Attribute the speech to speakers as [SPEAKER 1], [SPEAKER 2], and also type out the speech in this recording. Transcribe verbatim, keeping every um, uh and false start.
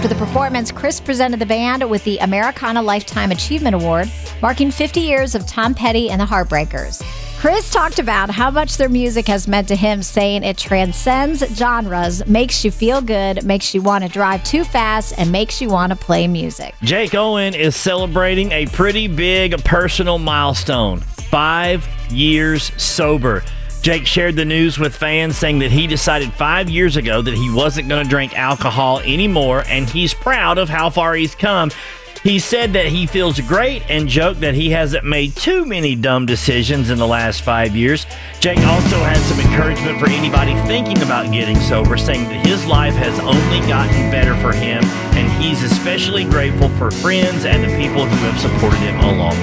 [SPEAKER 1] After the performance, Chris presented the band with the Americana Lifetime Achievement Award, marking fifty years of Tom Petty and the Heartbreakers. Chris talked about how much their music has meant to him, saying it transcends genres, makes you feel good, makes you want to drive too fast, and makes you want to play music.
[SPEAKER 2] Jake Owen is celebrating a pretty big personal milestone, five years sober. Jake shared the news with fans, saying that he decided five years ago that he wasn't going to drink alcohol anymore, and he's proud of how far he's come. He said that he feels great and joked that he hasn't made too many dumb decisions in the last five years. Jake also has some encouragement for anybody thinking about getting sober, saying that his life has only gotten better for him, and he's especially grateful for friends and the people who have supported him along